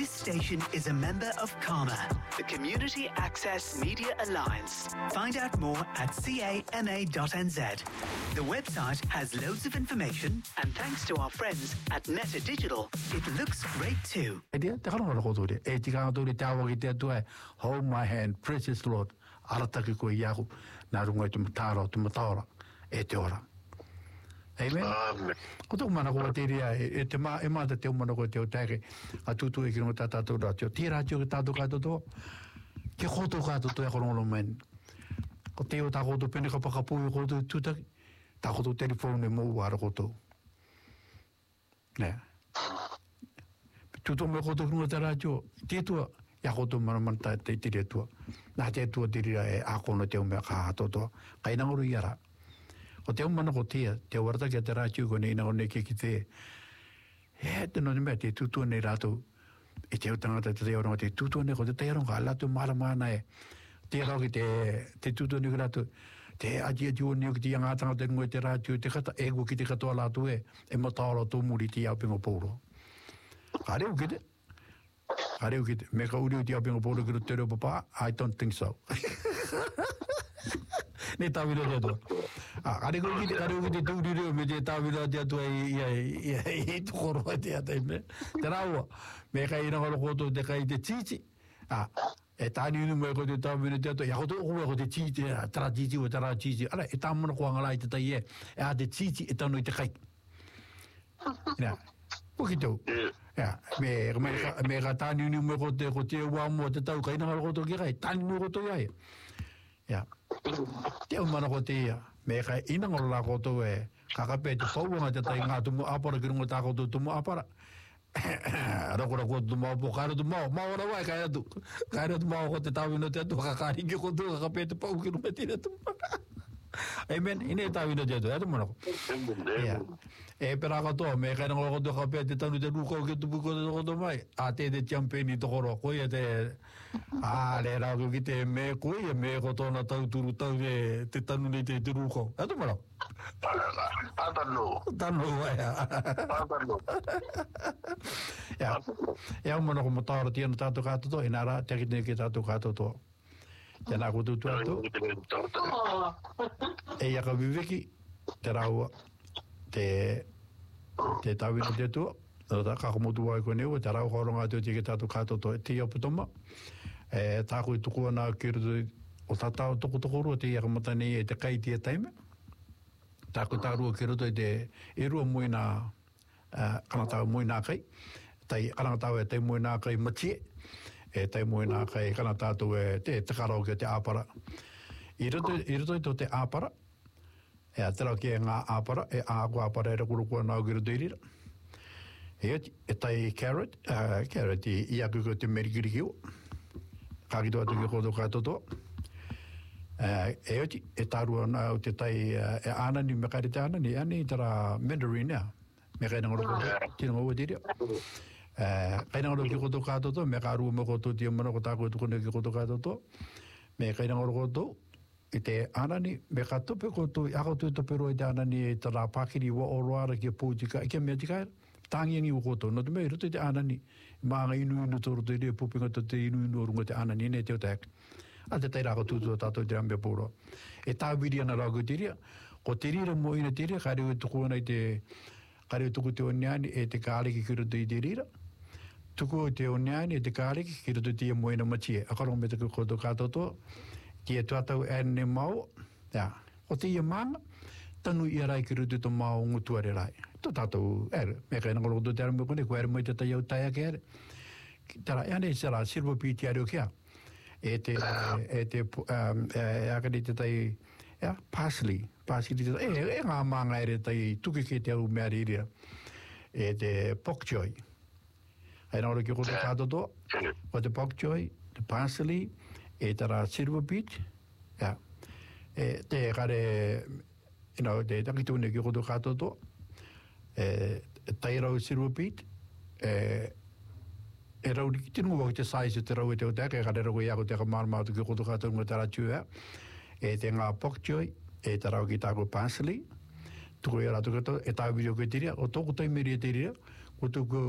This station is a member of CAMA, the Community Access Media Alliance. Find out more at cama.nz. The website has loads of information, and thanks to our friends at Netta Digital, it looks great too. Hold my hand, precious Lord. Arataki ko iaku na runga tu mataro tu matara e te ora. Amen. Ko tu mana ko te ria e te ma te mana ko te o take a tutu e ki no tata tu ra te tira te tatu ka to ke khoto ka to e kono men. Ko te o ta ko to pene ka pa ka pu ko to tu ta ko to telefone mo wa ko to. Ne. Tu to me ko to no ta ra jo te tu ya ko to mana ta te tire tu. Na te tu tira e a kono te o me ka to kai na ru yara. O te mana ko te warta ke te ra chu ko nei na o ne ke ki te. E te no me te tu ne ra to e te o tanga te o no te tu ne ko te ro ga la tu mala mana e. Te ro ki te tu ne ra to te a ji ju ne ki nga tanga te ngo te ra chu te kata e go ki te kata la tu e mo ta ro to muri ti a pe mo poro. Are o ki te me ka uri ti a pe mo poro ki te ro papa I don't think so. Ne ta vira de do. Are ko ki tu ri me de ta vira de do e to ro de ate me. Trawa me ka ina ko to de kai de chichi. E ta ni me ko de ta vira de to ya ko to ko de chichi tra chichi o tra chichi. Ala e ta mo ko ngala te ye. E a de chichi e ta no te kai. Ya. Poquito. Ya, me ka ta ni me ko te wa mo te ta kai na ko to ki kai ta ni ko to ya. Ya. Te o mana ko te ia. Me kai ina ngolo la ko to e. Kakape te pau nga te tai ngā tumu apara ki rungo tā ko tumu apara. Rakora ko tumu apo kāra tu mau. Mau ora wai kai atu. Kai atu mau ko te tawino te atu. Kakari ki ko tu kakape te pau ki rungo tira tu. Amen. Ine tawino te atu. Atu mana ko. Ya. E pera ka to. Me kai ngolo ko tu kakape te tanu te ruko ki tupu ko to mai. A te te champeni to koro. Ko ia te... le rau ki te me koe me ko tōna tau turu tau te tanu nei te ruko. Atu mana? Tano waia. Ia mana ko matara tia na tātou kātoto. E nara, te akitene ki tātou kātoto. Te nā kutu tuatu. E ia ka viveki. Te raua. Te tawina te tua. Ka kamotu wai ko neu. Te rau horonga te ki tātou kātoto. Te ia putoma. Tā koe tuku ana ki rutu o tātau toko te ia kamatane e te kai tia taime. Tā koe tā rua ki rutu e te rua mui nā kanatau mui nā kai. Tai kanatau e te mui nā kai matie. E te mui nā kai kanatau e te karau ki te āpara. I rutu i to te āpara. E a tera ki e ngā āpara. E āku āpara e rakuruku ana ki rutu i rira. E tai carrot. Carrot i aku ko te merikirikiu. Kakito atu ki koto katoto. E oti, e taru ana o te tai e anani, me kaire te anani, ani tara Mandarin ea. Me kai nangaro koto, tino ngau tiria. Kai nangaro ki koto katoto, me karu me koto tia mana ko tāko tukune ki koto katoto. Me kai nangaro koto, i te anani, me ka tope koto, i ako tu topero i te anani e tara pakiri wa oroara ki a pūtika, i kia mea tikaera. Tangiangi o koto, no te mea ruto te anani, maanga inu toro te rea pupinga to te inu runga te anani, ne te o tak. A te teira ko tutu o tātou te ambia pōro. E tāwiri ana rāko te rea, ko te rira mo ina te rea, kare o tuku ana i te, kare o tuku te oneani e te kāreki ki ruto i te rira. Tuku o te oneani e te kāreki ki ruto te mo ina machie. A karong me te koto kātoto, ki e tuatau ane mau, ja, o te ia maanga, tanu i rai ki ruto to mau ngutuare rai. To tātou, me kai nangolo to te aramio kone, ko ere mai te tai au tai ake ere. Tara, ane sara, silver piti are o kia. E akari te tai, parsley te tai, e ngā maanga ere tai, tuki ke te au mea riria. E te pok choy. Ai nangolo ki koto kātoto, ko te pok choy, te parsley, e tara silver piti, e te kare, te takitune ki koto kātoto, tai rau silver pit e rau ki tinu wau te size te rau e te o teke kare rau i ako te kamarmautu ki koto kato ngā tara tua e te ngā pok choy e te rau ki tāko parsley tuko i ratu kato e tāwiri o koe tiria o tōku taimeri e tiria ko tuko